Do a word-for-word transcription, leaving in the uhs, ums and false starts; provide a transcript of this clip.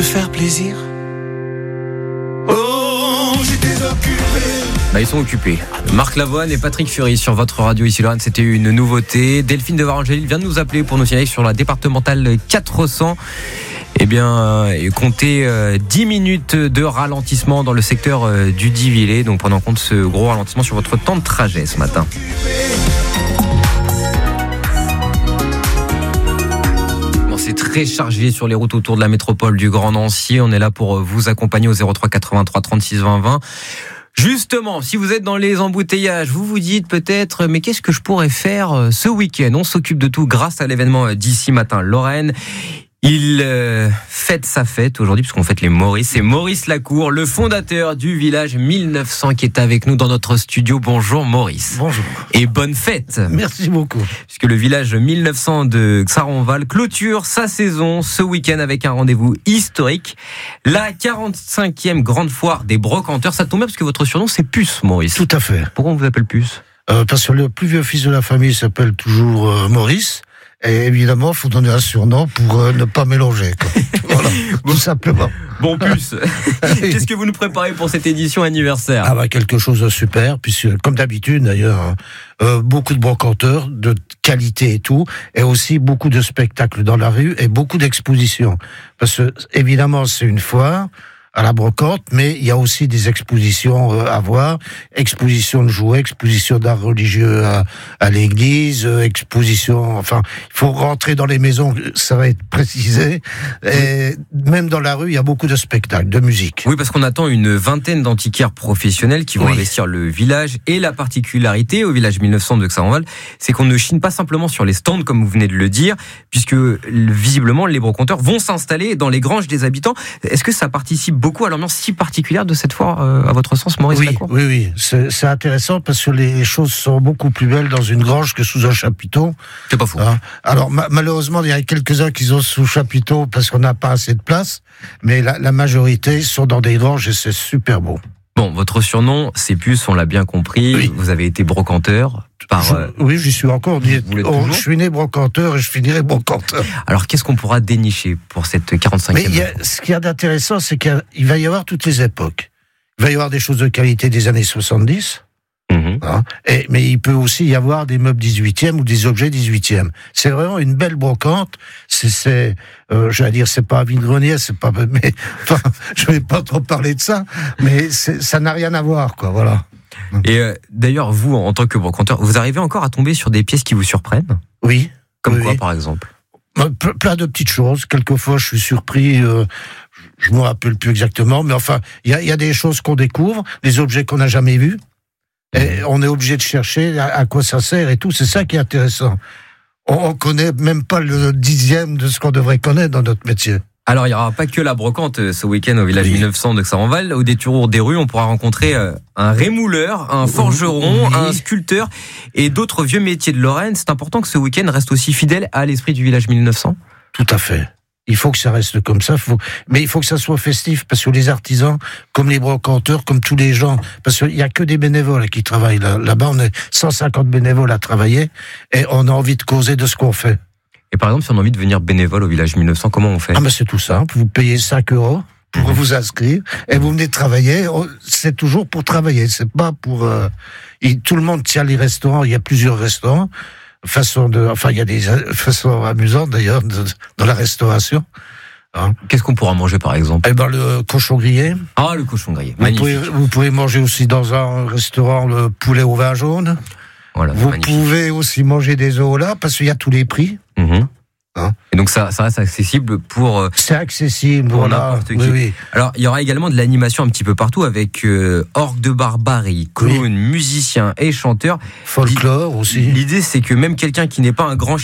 faire plaisir. Oh, j'étais occupé. Bah, ils sont occupés. Marc Lavoine et Patrick Fury sur votre radio ici Lorraine, c'était une nouveauté. Delphine de Varangélis vient de nous appeler pour nous signaler sur la départementale quatre cents. Eh bien, euh, comptez euh, dix minutes de ralentissement dans le secteur euh, du Dix-Villers. Donc, prenez en compte ce gros ralentissement sur votre temps de trajet ce matin. Bon, c'est très chargé sur les routes autour de la métropole du Grand Nancy. On est là pour vous accompagner au zéro trois quatre-vingt-trois trente-six vingt vingt. Justement, si vous êtes dans les embouteillages, vous vous dites peut-être, mais qu'est-ce que je pourrais faire ce week-end ? On s'occupe de tout grâce à l'événement d'ici matin Lorraine. Il euh, fête sa fête aujourd'hui, puisqu'on fête les Maurice. C'est Maurice Lacour, le fondateur du village mille neuf cents, qui est avec nous dans notre studio. Bonjour Maurice. Bonjour. Et bonne fête. Merci beaucoup. Puisque le village mille neuf cents de Xaronval clôture sa saison ce week-end avec un rendez-vous historique. La quarante-cinquième grande foire des brocanteurs. Ça tombe bien parce que votre surnom c'est Puce, Maurice. Tout à fait. Pourquoi on vous appelle Puce ? euh, Parce que le plus vieux fils de la famille s'appelle toujours euh, Maurice. Et évidemment, il faut donner un surnom pour euh, ne pas mélanger. Quoi. Voilà, tout simplement. Bon, Puce, qu'est-ce que vous nous préparez pour cette édition anniversaire ? Ah bah, quelque chose de super, puisque comme d'habitude d'ailleurs, euh, beaucoup de brocanteurs, de qualité et tout, et aussi beaucoup de spectacles dans la rue et beaucoup d'expositions. Parce que évidemment, c'est une foire à la brocante, mais il y a aussi des expositions à voir, expositions de jouets, expositions d'art religieux à, à l'église, expositions, enfin, il faut rentrer dans les maisons, ça va être précisé, et même dans la rue, il y a beaucoup de spectacles, de musique. Oui, parce qu'on attend une vingtaine d'antiquaires professionnels qui vont oui. investir le village, et la particularité au village mille neuf cents de Xaronval, c'est qu'on ne chine pas simplement sur les stands, comme vous venez de le dire, puisque visiblement, les brocanteurs vont s'installer dans les granges des habitants. Est-ce que ça participe beaucoup à l'ambiance si particulière de cette foire, euh, à votre sens, Maurice oui, Lacour ? Oui, oui, c'est, c'est intéressant parce que les choses sont beaucoup plus belles dans une grange que sous un chapiteau. C'est pas faux. Hein. Alors, ma- malheureusement, il y a quelques-uns qui sont sous chapiteau parce qu'on n'a pas assez de place, mais la, la majorité sont dans des granges et c'est super beau. Bon, votre surnom, c'est Puce, on l'a bien compris. Oui. Vous avez été brocanteur. Par, je, euh, oui, j'y suis encore. Oh, je suis né brocanteur et je finirai brocanteur. Alors, qu'est-ce qu'on pourra dénicher pour cette quarante-cinquième ? Mais il y a, ce qu'il y a d'intéressant, c'est qu'il va y avoir toutes les époques. Il va y avoir des choses de qualité des années soixante-dix. Mmh. Hein, et, mais il peut aussi y avoir des meubles dix-huitième ou des objets dix-huitième. C'est vraiment une belle brocante. C'est, c'est euh, je vais dire, c'est pas un vide-grenier, c'est pas, mais, enfin, je vais pas trop parler de ça, mais c'est, ça n'a rien à voir, quoi, voilà. Et euh, d'ailleurs, vous, en tant que brocanteur, vous arrivez encore à tomber sur des pièces qui vous surprennent ? Oui. Comme oui, quoi, oui. par exemple ? Plein de petites choses. Quelquefois, je suis surpris. Euh, je me rappelle plus exactement, mais enfin, il y a, y a des choses qu'on découvre, des objets qu'on n'a jamais vus. Et on est obligé de chercher à, à quoi ça sert et tout. C'est ça qui est intéressant. On, on connaît même pas le dixième de ce qu'on devrait connaître dans notre métier. Alors, il n'y aura pas que la brocante ce week-end au village oui. mille neuf cents de Xaronval. Au détour des rues, on pourra rencontrer un rémouleur, un forgeron, oui. un sculpteur et d'autres vieux métiers de Lorraine. C'est important que ce week-end reste aussi fidèle à l'esprit du village mille neuf cents. Tout à fait. Il faut que ça reste comme ça, faut... mais il faut que ça soit festif, parce que les artisans, comme les brocanteurs, comme tous les gens, parce qu'il n'y a que des bénévoles qui travaillent là. Là-bas, on est cent cinquante bénévoles à travailler, et on a envie de causer de ce qu'on fait. Et par exemple, si on a envie de venir bénévole au village mille neuf cents, comment on fait ? Ah ben c'est tout simple, vous payez cinq euros pour mmh. vous inscrire, et vous venez travailler, c'est toujours pour travailler, c'est pas pour... Euh... Et tout le monde tient les restaurants, il y a plusieurs restaurants, façon de, enfin, il y a des façons amusantes d'ailleurs de, dans la restauration. Hein. Qu'est-ce qu'on pourra manger par exemple ? Eh ben le cochon grillé. Ah, le cochon grillé, vous magnifique. Pouvez, vous pouvez manger aussi dans un restaurant le poulet au vin jaune. Voilà, vous magnifique. Pouvez aussi manger des œufs là parce qu'il y a tous les prix. Mmh. Hein. Et donc ça, ça reste accessible pour. C'est accessible pour voilà. n'importe qui. Oui, oui. Alors il y aura également de l'animation un petit peu partout avec euh, orgue de barbarie, clown, oui. musiciens et chanteurs. Folklore aussi. L'idée c'est que même quelqu'un qui n'est pas un grand